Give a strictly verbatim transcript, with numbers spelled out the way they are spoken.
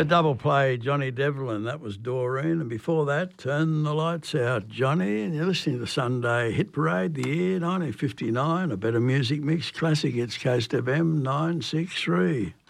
A double play, Johnny Devlin, that was Doreen. And before that, Turn the Lights Out, Johnny. And you're listening to Sunday Hit Parade, the year nineteen fifty-nine, a better music mix, classic hits, Coast F M nine six three.